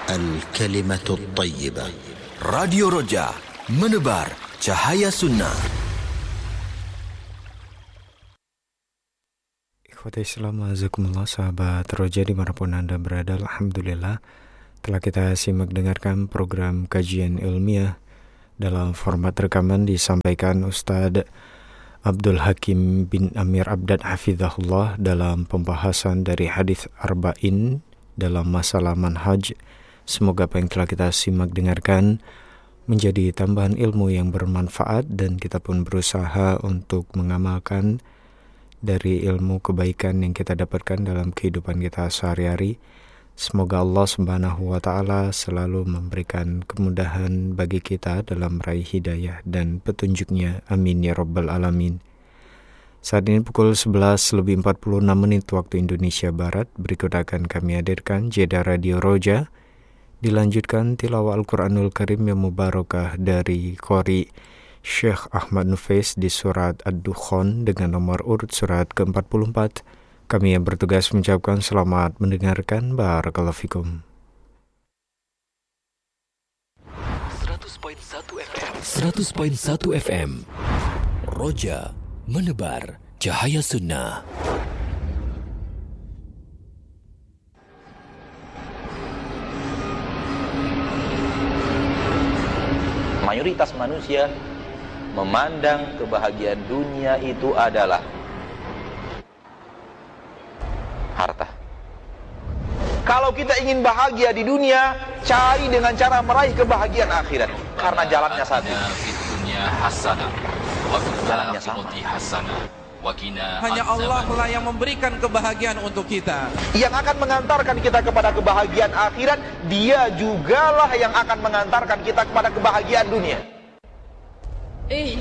الكلمة الطيبة. Radio Roja, menebar cahaya sunnah. Ikhwati Islam, azakumullah, sahabat Roja dimanapun Anda berada. Alhamdulillah telah kita simak dengarkan program kajian ilmiah dalam format rekaman disampaikan Ustadz Abdul Hakim bin Amir Abdad Hafizahullah dalam pembahasan dari hadis Arba'in dalam masalah manhaj. Semoga apa yang telah kita simak dengarkan menjadi tambahan ilmu yang bermanfaat dan kita pun berusaha untuk mengamalkan dari ilmu kebaikan yang kita dapatkan dalam kehidupan kita sehari-hari. Semoga Allah Subhanahu wa Ta'ala selalu memberikan kemudahan bagi kita dalam meraih hidayah dan petunjuknya. Amin ya Rabbal Alamin. Saat ini pukul 11:46 waktu Indonesia Barat. Berikut akan kami hadirkan jeda Radio Roja. Dilanjutkan tilawah Al-Quranul Karim yang mubarakah dari Qori Syekh Ahmad Nufais di surat Ad-Dukhan dengan nomor urut surat ke-44. Kami yang bertugas mengucapkan selamat mendengarkan. Barakallahu fikum. 100.1 FM Roja, menebar cahaya sunnah. Mayoritas manusia memandang kebahagiaan dunia itu adalah harta. Kalau kita ingin bahagia di dunia, cari dengan cara meraih kebahagiaan akhirat. Karena jalannya satu. Jalannya sama. Hanya Allah lah yang memberikan kebahagiaan untuk kita. Yang akan mengantarkan kita kepada kebahagiaan akhirat, Dia jugalah yang akan mengantarkan kita kepada kebahagiaan dunia.